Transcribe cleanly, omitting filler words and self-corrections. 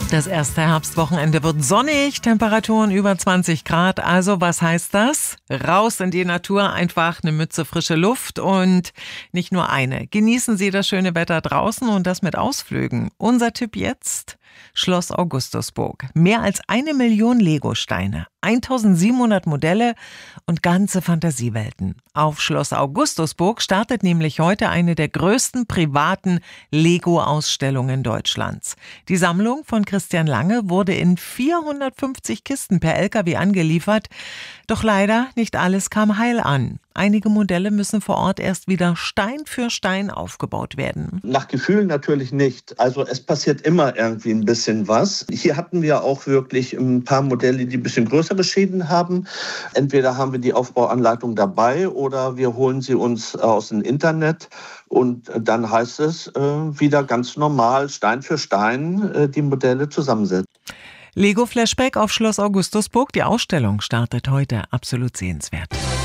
Das erste Herbstwochenende wird sonnig, Temperaturen über 20 Grad. Also was heißt das? Raus in die Natur, einfach eine Mütze frische Luft und nicht nur eine. Genießen Sie das schöne Wetter draußen und das mit Ausflügen. Unser Tipp jetzt: Schloss Augustusburg. Mehr als 1 Million Lego-Steine, 1700 Modelle und ganze Fantasiewelten. Auf Schloss Augustusburg startet nämlich heute eine der größten privaten Lego-Ausstellungen Deutschlands. Die Sammlung von Christian Lange wurde in 450 Kisten per LKW angeliefert. Doch leider nicht alles kam heil an. Einige Modelle müssen vor Ort erst wieder Stein für Stein aufgebaut werden. Nach Gefühl natürlich nicht. Also es passiert immer irgendwie ein bisschen was. Hier hatten wir auch wirklich ein paar Modelle, die ein bisschen größere Schäden haben. Entweder haben wir die Aufbauanleitung dabei oder wir holen sie uns aus dem Internet. Und dann heißt es wieder ganz normal Stein für Stein die Modelle zusammensetzen. Lego Flashback auf Schloss Augustusburg. Die Ausstellung startet heute. Absolut sehenswert.